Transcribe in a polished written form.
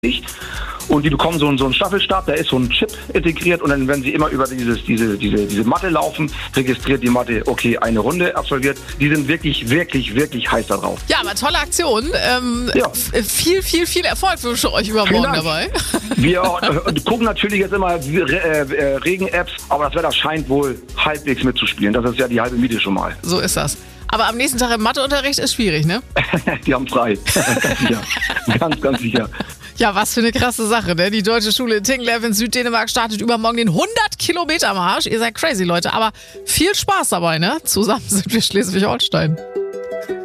Und die bekommen so einen Staffelstab, da ist so ein Chip integriert und dann, wenn sie immer über diese Matte laufen, registriert die Matte, okay, eine Runde absolviert. Die sind wirklich, wirklich, wirklich heiß da drauf. Ja, aber tolle Aktion. Viel Erfolg wünsche ich euch übermorgen dabei. Wir gucken natürlich jetzt immer Regen-Apps, aber das Wetter scheint wohl halbwegs mitzuspielen. Das ist ja die halbe Miete schon mal. So ist das. Aber am nächsten Tag im Matheunterricht ist schwierig, ne? Die haben frei. Ganz sicher. Ganz sicher. Ja, was für eine krasse Sache, ne? Die deutsche Schule in Tinglev in Süddänemark startet übermorgen den 100-Kilometer-Marsch. Ihr seid crazy, Leute, aber viel Spaß dabei, ne? Zusammen sind wir Schleswig-Holstein.